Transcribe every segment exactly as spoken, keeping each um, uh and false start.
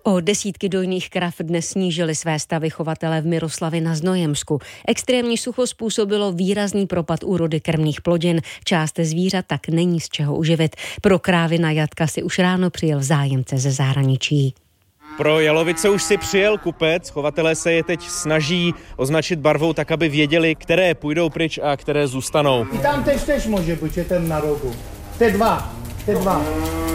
O desítky dojných krav dnes snížili své stavy chovatelé v Miroslavi na Znojemsku. Extrémní sucho způsobilo výrazný propad úrody krmných plodin. Část zvířat tak není z čeho uživit. Pro krávy na jatka si už ráno přijel zájemce ze zahraničí. Pro jalovice už si přijel kupec, chovatelé se je teď snaží označit barvou tak, aby věděli, které půjdou pryč a které zůstanou. I tam tež tež může být, že ten na rohu. Te dva, te dva.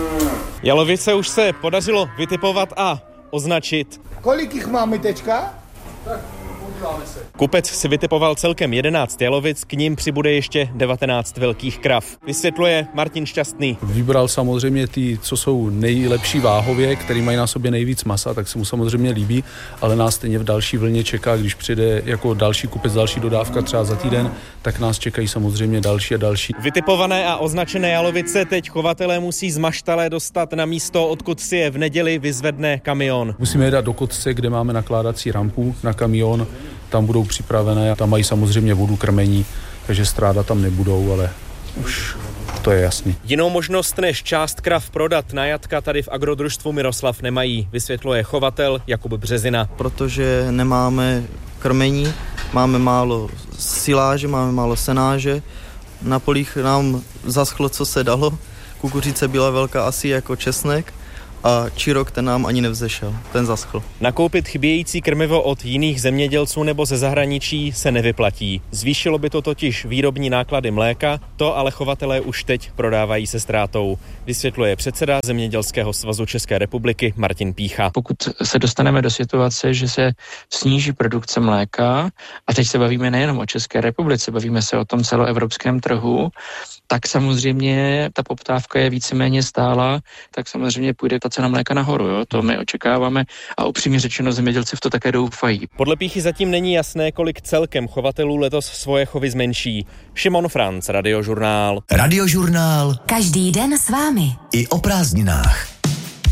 Jalovice už se podařilo vytipovat a označit. Kolik jich máme teďka? Tak, podíváme se. Kupec si vytipoval celkem jedenáct jalovic, k ním přibude ještě devatenáct velkých krav. Vysvětluje Martin Šťastný. Vybral samozřejmě ty, co jsou nejlepší váhově, který mají na sobě nejvíc masa, tak se mu samozřejmě líbí, ale nás stejně v další vlně čeká, když přijde jako další kupec, další dodávka třeba za týden, tak nás čekají samozřejmě další a další. Vytipované a označené jalovice teď chovatelé musí z maštale dostat na místo, odkud si je v neděli vyzvedne kamion. Musíme je dát do Kotce, kde máme nakládací rampu na kamion, tam budou připravené, tam mají samozřejmě vodu, krmení, takže stráda tam nebudou, ale už to je jasný. Jinou možnost než část krav prodat na jatka tady v agrodružstvu Miroslav nemají, vysvětluje chovatel Jakub Březina. Protože nemáme krmení, máme málo siláže, máme málo senáže, na polích nám zaschlo, co se dalo, kukuřice byla velká asi jako česnek, a čirok ten nám ani nevzešel, ten zaschl. Nakoupit chybějící krmivo od jiných zemědělců nebo ze zahraničí se nevyplatí. Zvýšilo by to totiž výrobní náklady mléka, to ale chovatelé už teď prodávají se ztrátou. Vysvětluje předseda Zemědělského svazu České republiky Martin Pícha. Pokud se dostaneme do situace, že se sníží produkce mléka, a teď se bavíme nejenom o České republice, bavíme se o tom celoevropském trhu, tak samozřejmě ta poptávka je víceméně stála, tak samozřejmě půjde ta cena mléka nahoru, jo? To my očekáváme a upřímně řečeno zemědělci v to také doufají. Podle Píchy zatím není jasné, kolik celkem chovatelů letos svoje chovy zmenší. Šimon Franc, Radiožurnál. Radiožurnál. Každý den s vámi. I o prázdninách.